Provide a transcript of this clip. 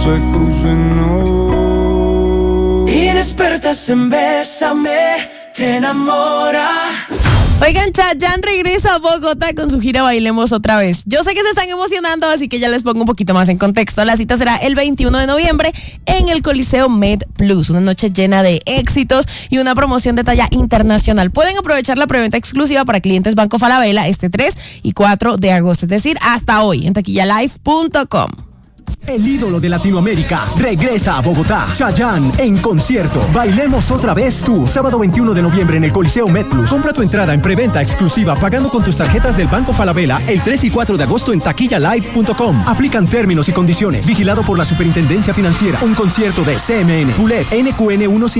se crucen hoy. Inexpertas en Bésame, te enamora. Oigan, Chayanne regresa a Bogotá con su gira Bailemos Otra Vez. Yo sé que se están emocionando, así que ya les pongo un poquito más en contexto. La cita será el 21 de noviembre en el Coliseo Med Plus. Una noche llena de éxitos y una promoción de talla internacional. Pueden aprovechar la preventa exclusiva para clientes Banco Falabella este 3 y 4 de agosto. Es decir, hasta hoy en taquillalive.com. El ídolo de Latinoamérica regresa a Bogotá. Chayanne en concierto. Bailemos Otra Vez tú. Sábado 21 de noviembre en el Coliseo MedPlus. Compra tu entrada en preventa exclusiva pagando con tus tarjetas del Banco Falabella el 3 y 4 de agosto en taquillalive.com. Aplican términos y condiciones. Vigilado por la Superintendencia Financiera. Un concierto de CMN. Pulet NQN 15.